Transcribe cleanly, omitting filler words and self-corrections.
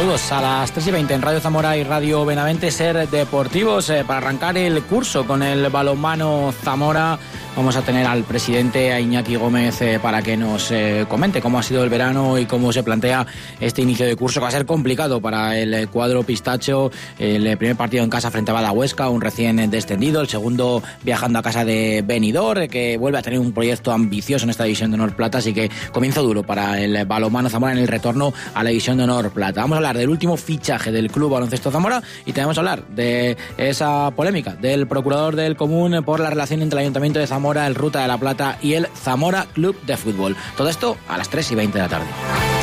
Saludos a las 3:20 en Radio Zamora y Radio Benavente Ser Deportivos. Para arrancar el curso con el balonmano Zamora vamos a tener al presidente, a Iñaki Gómez, para que nos comente cómo ha sido el verano y cómo se plantea este inicio de curso, que va a ser complicado para el cuadro pistacho. El primer partido en casa frente a Badahuesca, un recién descendido, el segundo viajando a casa de Benidorm, que vuelve a tener un proyecto ambicioso en esta división de honor plata, así que comienzo duro para el balonmano Zamora en el retorno a la división de honor plata. Vamos a hablar del último fichaje del Club Baloncesto Zamora y también vamos a hablar de esa polémica del procurador del Común por la relación entre el Ayuntamiento de Zamora, el Ruta de la Plata y el Zamora Club de Fútbol. Todo esto a las 3:20 de la tarde.